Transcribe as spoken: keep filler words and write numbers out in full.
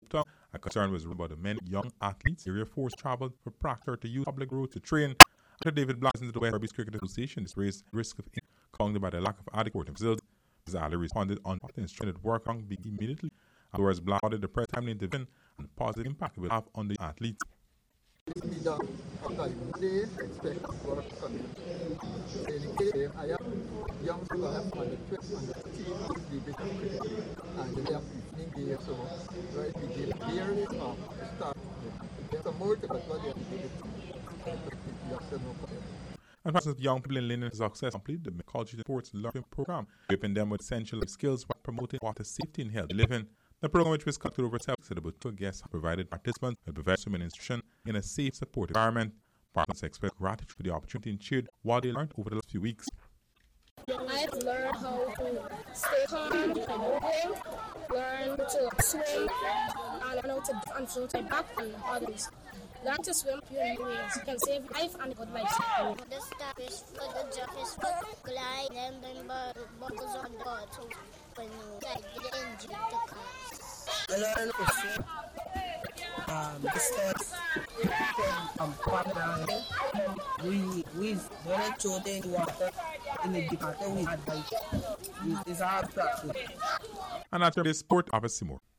Town. A concern was about the many young athletes. Area Force traveled for Proctor to use public road to train. After David Blacks into the West Berbice Cricket Association, this raised risk of injury caused by the lack of adequate facilities. Mister Ali responded on the instructed work on big immediately. Afterwards, Black ordered the press timely intervene and the positive impact it will have on the athletes. And for young people in Linden success complete the College Sports Learning Program, equipping them with essential skills while promoting water safety and healthy living. The program, which was conducted over several suitable two guests, provided participants with professional instruction in a safe, supportive environment. Participants expressed gratitude for the opportunity and cheered what they learned over the last few weeks. I've learned how to stay calm and moving, learn to swim, and learn how to answer to back and others. Learn to swim in many ways. You can save life and good life. The start is for the jump is for glide and then buckles on the bottom when you get the engine to cars. I learned to swim. Um, the steps from partner. We we don't throw the water in the deep water. We had like it's hard practice. And after this sport, have a more.